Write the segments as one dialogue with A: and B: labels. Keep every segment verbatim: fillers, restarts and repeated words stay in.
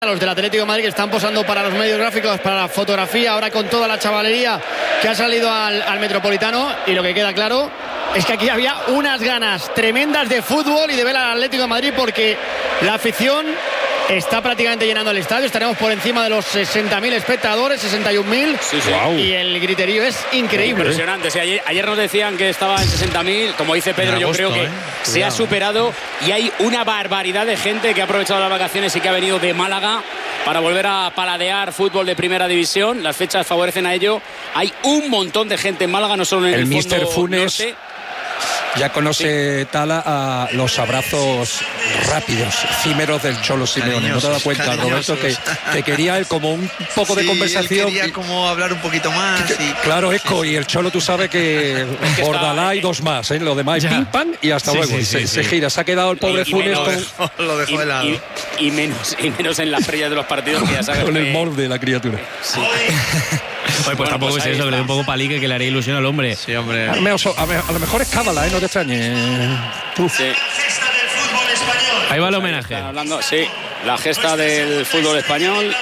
A: Los del Atlético de Madrid que están posando para los medios gráficos, para la fotografía, ahora con toda la chavalería que ha salido al, al Metropolitano, y lo que queda claro es que aquí había unas ganas tremendas de fútbol y de ver al Atlético de Madrid, porque la afición está prácticamente llenando el estadio. Estaremos por encima de los sesenta mil espectadores, sesenta y un mil,
B: sí, sí.
A: Wow. Y el griterío es increíble.
B: Impresionante. Sí, ayer, ayer nos decían que estaba en sesenta mil, como dice Pedro, agosto, yo creo que eh. se Cuidado. ha superado, y hay una barbaridad de gente que ha aprovechado las vacaciones y que ha venido de Málaga para volver a paladear fútbol de primera división. Las fechas favorecen a ello. Hay un montón de gente en Málaga, no solo en el,
C: el míster Funes
B: norte.
C: Ya conoce sí. Tala a los abrazos rápidos, efímeros del Cholo Simeone. ¿No te das cuenta, Roberto, que, que quería él como un poco sí, de conversación?
D: Él quería como hablar un poquito más.
C: Que,
D: y...
C: Claro, Eco, sí. Y el Cholo, tú sabes que Bordalá y dos más, ¿eh? Lo demás es pim, pam y hasta sí, luego. Sí, se, sí, se sí. gira, se ha quedado el pobre y, y Funes
D: menos,
C: con...
D: Lo dejó de lado.
B: Y, y, menos, y menos en las previas de los partidos, que ya sabes.
C: Con
B: que...
C: el molde de la criatura.
B: Sí.
E: Oye, pues bueno, tampoco pues es eso, que le dé un poco palique, que le haría ilusión al hombre.
D: Sí, hombre.
C: A, a, a lo mejor es cábala, ¿eh? No te extrañes.
B: Sí.
E: Ahí va el homenaje.
B: Hablando, sí, la gesta del fútbol español.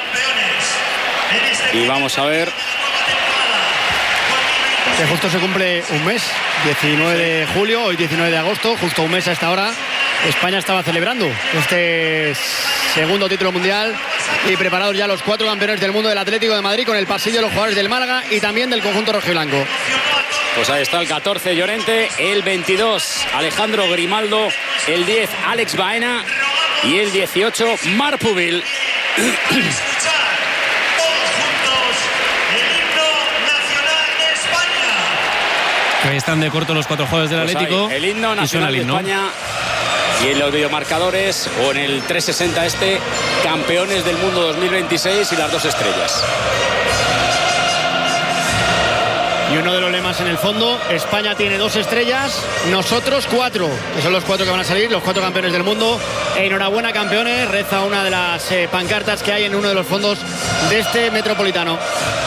B: Y vamos a ver.
A: Que justo se cumple un mes, diecinueve de julio, hoy diecinueve de agosto, justo un mes a esta hora. España estaba celebrando este segundo título mundial y preparados ya los cuatro campeones del mundo del Atlético de Madrid, con el pasillo de los jugadores del Málaga y también del conjunto rojiblanco.
B: Pues ahí está el catorce, Llorente, el veintidós, Alejandro Grimaldo, el diez, Alex Baena, y el dieciocho, Marc Pubil.
E: Ahí están de corto los cuatro jugadores del pues Atlético.
B: Ahí, el himno nacional de España. Y en los videomarcadores, o en el trescientos sesenta este, campeones del mundo dos mil veintiséis y las dos estrellas.
A: Y uno de los lemas en el fondo: España tiene dos estrellas, nosotros cuatro, que son los cuatro que van a salir, los cuatro campeones del mundo. Enhorabuena, campeones, reza una de las eh, pancartas que hay en uno de los fondos de este Metropolitano.